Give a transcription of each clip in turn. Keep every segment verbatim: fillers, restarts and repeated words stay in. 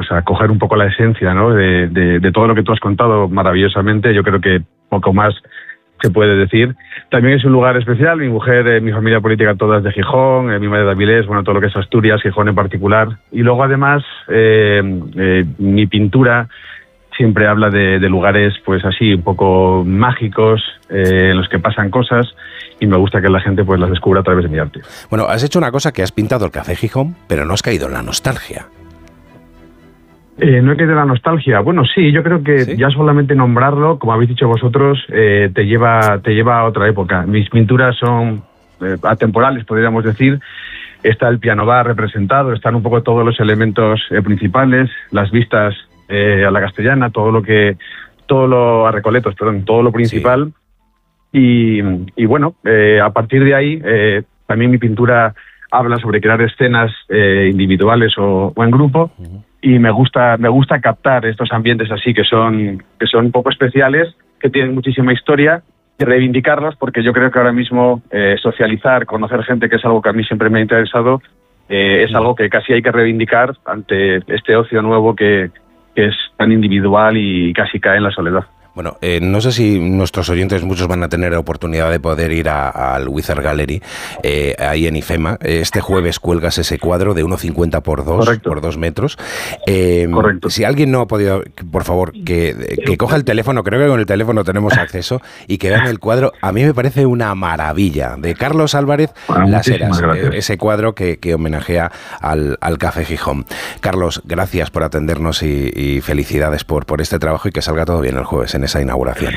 pues a coger un poco la esencia, ¿no? de, de, de todo lo que tú has contado maravillosamente. Yo creo que poco más se puede decir. También es un lugar especial. Mi mujer, eh, mi familia política toda es de Gijón, eh, mi madre de Avilés, bueno, todo lo que es Asturias, Gijón en particular. Y luego además eh, eh, mi pintura siempre habla de, de lugares pues así un poco mágicos, eh, en los que pasan cosas, y me gusta que la gente pues las descubra a través de mi arte. Bueno, has hecho una cosa, que has pintado el Café Gijón, pero no has caído en la nostalgia. Eh, no he caído en la nostalgia. Bueno, sí, yo creo que ¿Sí? ya solamente nombrarlo, como habéis dicho vosotros, eh, te lleva te lleva a otra época. Mis pinturas son eh, atemporales, podríamos decir. Está el piano bar representado, están un poco todos los elementos eh, principales, las vistas eh, a la castellana, todo lo que, todo lo a Recoletos, perdón, todo lo principal. Sí. Y, y bueno, eh, a partir de ahí, eh, también mi pintura habla sobre crear escenas eh, individuales o, o en grupo. Uh-huh. Y me gusta me gusta captar estos ambientes así que son que son un poco especiales, que tienen muchísima historia, y reivindicarlos, porque yo creo que ahora mismo eh, socializar, conocer gente, que es algo que a mí siempre me ha interesado, eh, es algo que casi hay que reivindicar ante este ocio nuevo que, que es tan individual y casi cae en la soledad. Bueno, eh, no sé si nuestros oyentes, muchos van a tener la oportunidad de poder ir al Wizard Gallery, eh, ahí en IFEMA. Este jueves cuelgas ese cuadro de uno cincuenta por dos metros. Eh, Correcto. Si alguien no ha podido, por favor, que, que coja el teléfono, creo que con el teléfono tenemos acceso, y que vean el cuadro. A mí me parece una maravilla, de Carlos Álvarez, bueno, Las Heras, eh, ese cuadro que, que homenajea al, al Café Gijón. Carlos, gracias por atendernos y, y felicidades por, por este trabajo, y que salga todo bien el jueves en esa inauguración.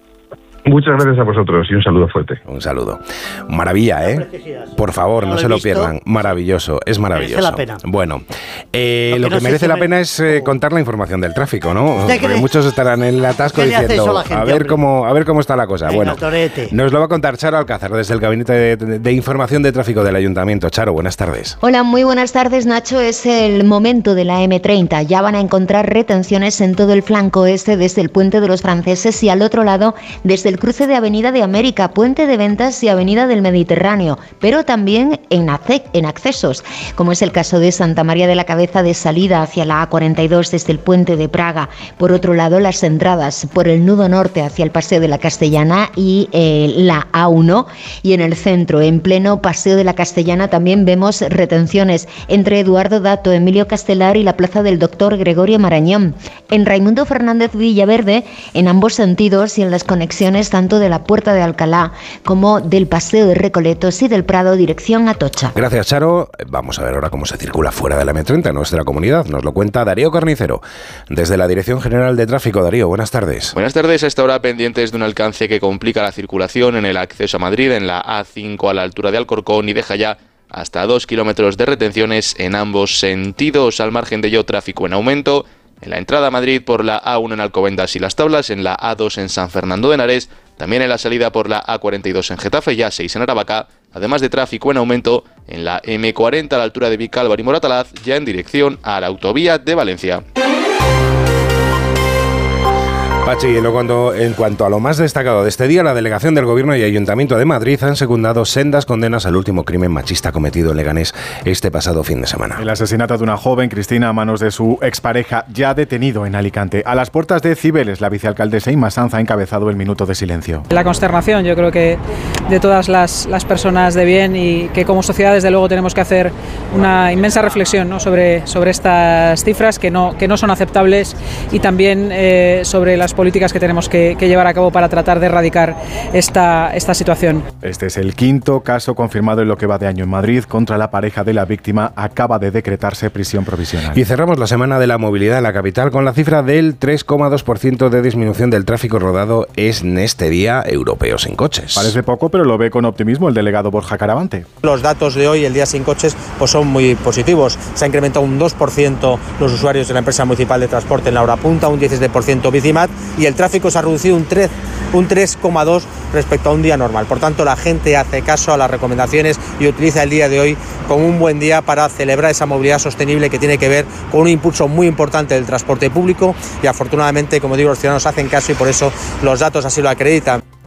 Muchas gracias a vosotros y un saludo fuerte. Un saludo. Maravilla, ¿eh? Por favor, no, no se lo visto. pierdan. Maravilloso, es maravilloso. Merece la pena. Bueno, eh, lo que, lo que no merece la pena es eh, contar la información del tráfico, ¿no? Porque crees? Muchos estarán en el atasco diciendo, gente, a ver cómo a ver cómo está la cosa. Venga, bueno, torete. Nos lo va a contar Charo Alcázar desde el Gabinete de, de, de Información de Tráfico del Ayuntamiento. Charo, buenas tardes. Hola, muy buenas tardes, Nacho. Es el momento de la eme treinta. Ya van a encontrar retenciones en todo el flanco este, desde el Puente de los Franceses, y al otro lado desde el cruce de Avenida de América, Puente de Ventas y Avenida del Mediterráneo, pero también en, ace- en accesos, como es el caso de Santa María de la Cabeza, de salida hacia la A cuarenta y dos desde el Puente de Praga. Por otro lado, las entradas por el nudo norte hacia el Paseo de la Castellana y eh, la A uno, y en el centro, en pleno Paseo de la Castellana, también vemos retenciones entre Eduardo Dato, Emilio Castelar y la Plaza del Doctor Gregorio Marañón. En Raimundo Fernández Villaverde, en ambos sentidos, y en las conexiones tanto de la Puerta de Alcalá como del Paseo de Recoletos y del Prado, dirección Atocha. Gracias, Charo. Vamos a ver ahora cómo se circula fuera de la eme treinta en nuestra comunidad. Nos lo cuenta Darío Carnicero, desde la Dirección General de Tráfico. Darío, buenas tardes. Buenas tardes. A esta hora pendientes de un alcance que complica la circulación en el acceso a Madrid, en la A cinco a la altura de Alcorcón, y deja ya hasta dos kilómetros de retenciones en ambos sentidos. Al margen de ello, tráfico en aumento en la entrada a Madrid por la A uno en Alcobendas y Las Tablas, en la A dos en San Fernando de Henares, también en la salida por la A cuarenta y dos en Getafe y A seis en Aravaca, además de tráfico en aumento en la eme cuarenta a la altura de Vicálvaro y Moratalaz, ya en dirección a la autovía de Valencia. Pachi, y luego cuando, en cuanto a lo más destacado de este día, la Delegación del Gobierno y Ayuntamiento de Madrid han secundado sendas condenas al último crimen machista cometido en Leganés este pasado fin de semana. El asesinato de una joven, Cristina, a manos de su expareja, ya detenido en Alicante. A las puertas de Cibeles, la vicealcaldesa Inma Sanz ha encabezado el minuto de silencio. La consternación, yo creo que de todas las, las personas de bien, y que como sociedad desde luego tenemos que hacer una inmensa reflexión, ¿no?, sobre, sobre estas cifras que no, que no son aceptables, y también eh, sobre las políticas que tenemos que, que llevar a cabo para tratar de erradicar esta, esta situación. Este es el quinto caso confirmado en lo que va de año en Madrid. Contra la pareja de la víctima acaba de decretarse prisión provisional. Y cerramos la semana de la movilidad en la capital con la cifra del tres coma dos por ciento de disminución del tráfico rodado en este Día Europeo Sin Coches. Parece poco, pero lo ve con optimismo el delegado Borja Caravante. Los datos de hoy, el Día Sin Coches, pues son muy positivos. Se ha incrementado un dos por ciento los usuarios de la empresa municipal de transporte en la hora punta, un diecisiete por ciento Bicimat, y el tráfico se ha reducido un tres coma dos respecto a un día normal. Por tanto, la gente hace caso a las recomendaciones y utiliza el día de hoy como un buen día para celebrar esa movilidad sostenible que tiene que ver con un impulso muy importante del transporte público, y afortunadamente, como digo, los ciudadanos hacen caso y por eso los datos así lo acreditan.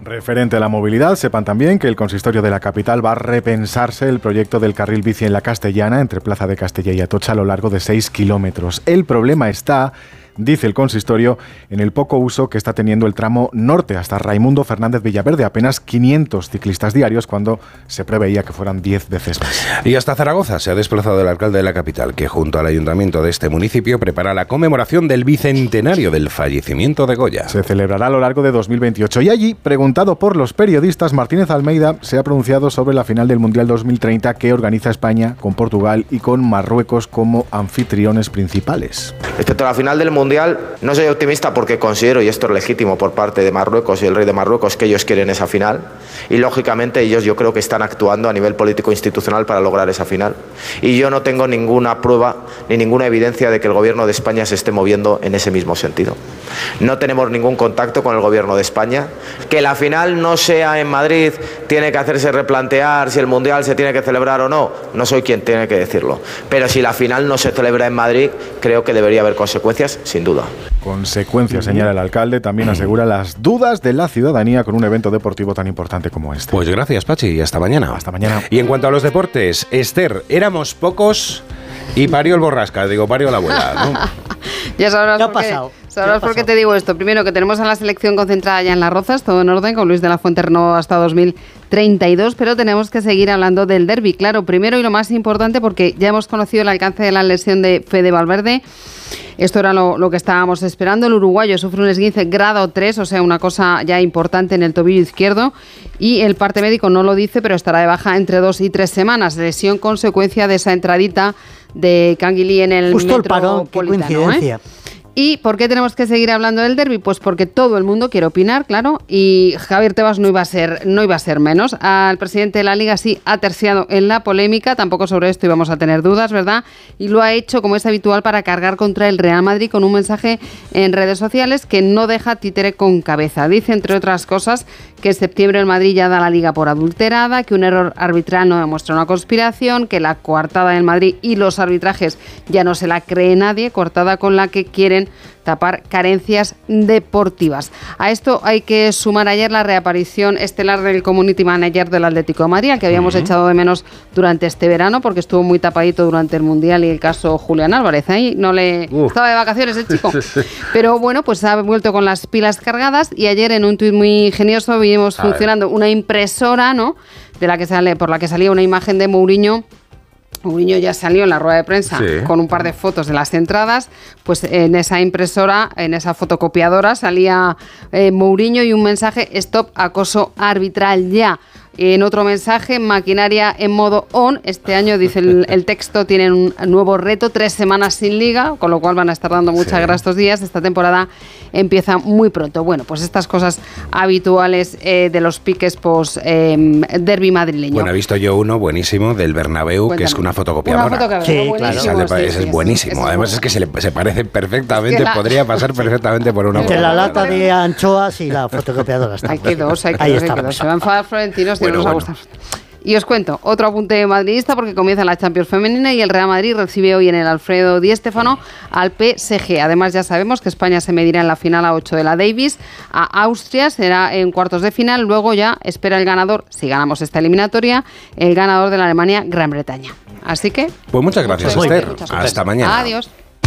Referente a la movilidad, sepan también que el consistorio de la capital va a repensarse el proyecto del carril bici en la Castellana, entre Plaza de Castella y Atocha, a lo largo de seis kilómetros. El problema está, dice el consistorio, en el poco uso que está teniendo el tramo norte hasta Raimundo Fernández Villaverde, apenas quinientos ciclistas diarios cuando se preveía que fueran diez veces más. Y hasta Zaragoza se ha desplazado el alcalde de la capital, que junto al ayuntamiento de este municipio prepara la conmemoración del bicentenario del fallecimiento de Goya. Se celebrará a lo largo de dos mil veintiocho y allí, preguntado por los periodistas, Martínez Almeida se ha pronunciado sobre la final del Mundial dos mil treinta que organiza España con Portugal y con Marruecos como anfitriones principales. Respecto a la final del Mundial, no soy optimista porque considero, y esto es legítimo por parte de Marruecos y el rey de Marruecos, que ellos quieren esa final y lógicamente ellos yo creo que están actuando a nivel político institucional para lograr esa final. Y yo no tengo ninguna prueba ni ninguna evidencia de que el gobierno de España se esté moviendo en ese mismo sentido. No tenemos ningún contacto con el gobierno de España. Que la final no sea en Madrid tiene que hacerse replantear si el Mundial se tiene que celebrar o no. No soy quien tiene que decirlo. Pero si la final no se celebra en Madrid, creo que debería haber consecuencias, sin duda. Consecuencias, señala el alcalde, también asegura las dudas de la ciudadanía con un evento deportivo tan importante como este. Pues gracias, Pachi, y hasta mañana. Hasta mañana. Y en cuanto a los deportes, Esther, éramos pocos y parió el borrasca, digo, parió la abuela, ¿no? Ya sabrás ¿Qué ha por qué, pasado? sabrás por qué te digo esto. Primero, que tenemos a la selección concentrada ya en Las Rozas, todo en orden, con Luis de la Fuente renovado hasta dos mil treinta y dos, pero tenemos que seguir hablando del derbi. Claro, primero y lo más importante, porque ya hemos conocido el alcance de la lesión de Fede Valverde. Esto era lo, lo que estábamos esperando. El uruguayo sufre un esguince grado tres, o sea, una cosa ya importante en el tobillo izquierdo. Y el parte médico no lo dice, pero estará de baja entre dos y tres semanas. Lesión consecuencia de esa entradita de Canguilí en el Justo el parón, qué coincidencia. ¿eh? ¿Y por qué tenemos que seguir hablando del derbi? Pues porque todo el mundo quiere opinar, claro, y Javier Tebas no iba a ser, no iba a ser menos. Al presidente de la Liga sí ha terciado en la polémica, tampoco sobre esto íbamos a tener dudas, ¿verdad? Y lo ha hecho, como es habitual, para cargar contra el Real Madrid con un mensaje en redes sociales que no deja títere con cabeza. Dice, entre otras cosas, que en septiembre el Madrid ya da la Liga por adulterada, que un error arbitral no demuestra una conspiración, que la coartada del Madrid y los arbitrajes ya no se la cree nadie, coartada con la que quieren tapar carencias deportivas. A esto hay que sumar ayer la reaparición estelar del community manager del Atlético de Madrid, al que habíamos uh-huh. echado de menos durante este verano porque estuvo muy tapadito durante el Mundial, y el caso Julián Álvarez, ahí no le uh. estaba de vacaciones el chico. Pero bueno, pues ha vuelto con las pilas cargadas, y ayer en un tuit muy ingenioso vimos a funcionando ver. una impresora, ¿no? De la que sale, por la que salía una imagen de Mourinho. Mourinho ya salió en la rueda de prensa sí. con un par de fotos de las entradas. Pues en esa impresora, en esa fotocopiadora, salía eh, Mourinho y un mensaje: stop acoso arbitral ya. En otro mensaje, maquinaria en modo on. Este año, dice el, el texto, tienen un nuevo reto, tres semanas sin liga, con lo cual van a estar dando mucha sí. guerra estos días. Esta temporada empieza muy pronto. Bueno, pues estas cosas habituales eh, de los piques post eh, derbi madrileño. Bueno, he visto yo uno buenísimo del Bernabéu, Cuéntame. que es una fotocopiadora. Una fotocopiadora, sí, claro. Sale, sí, es, sí, es buenísimo. Es Además es que se, le, se parece perfectamente, es que la... podría pasar perfectamente por una Entre la lata de anchoas y la fotocopiadora. Hay que dos, hay que Ahí dos, está. hay que dos. Se van a enfadar florentinos. Bueno, nos bueno. ha gustado. Y os cuento otro apunte madridista, porque comienza la Champions femenina y el Real Madrid recibe hoy en el Alfredo Di Stéfano al P S G. Además, ya sabemos que España se medirá en la final a ocho de la Davis a Austria, será en cuartos de final. Luego ya espera el ganador, si ganamos esta eliminatoria, el ganador de la Alemania Gran Bretaña. Así que... Pues muchas gracias, pues, Esther. muchas Hasta mañana. Adiós.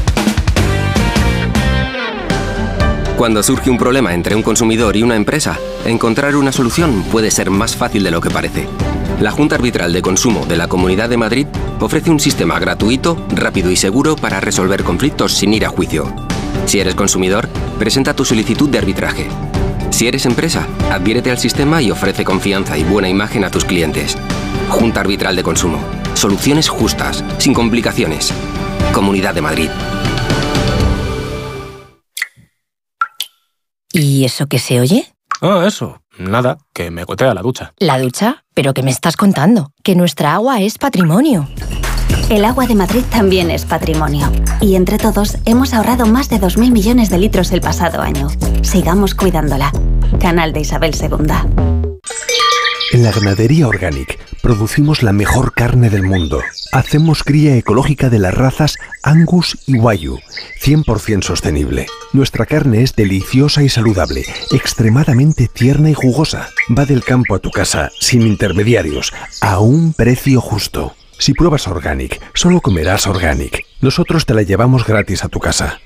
Cuando surge un problema entre un consumidor y una empresa, encontrar una solución puede ser más fácil de lo que parece. La Junta Arbitral de Consumo de la Comunidad de Madrid ofrece un sistema gratuito, rápido y seguro para resolver conflictos sin ir a juicio. Si eres consumidor, presenta tu solicitud de arbitraje. Si eres empresa, adhiérete al sistema y ofrece confianza y buena imagen a tus clientes. Junta Arbitral de Consumo. Soluciones justas, sin complicaciones. Comunidad de Madrid. ¿Y eso qué se oye? Ah, eso. Nada, que me gotea la ducha. ¿La ducha? ¿Pero qué me estás contando? Que nuestra agua es patrimonio. El agua de Madrid también es patrimonio. Y entre todos hemos ahorrado más de dos mil millones de litros el pasado año. Sigamos cuidándola. Canal de Isabel segunda. En la ganadería Organic producimos la mejor carne del mundo. Hacemos cría ecológica de las razas Angus y Wagyu, cien por ciento sostenible. Nuestra carne es deliciosa y saludable, extremadamente tierna y jugosa. Va del campo a tu casa, sin intermediarios, a un precio justo. Si pruebas Organic, solo comerás Organic. Nosotros te la llevamos gratis a tu casa.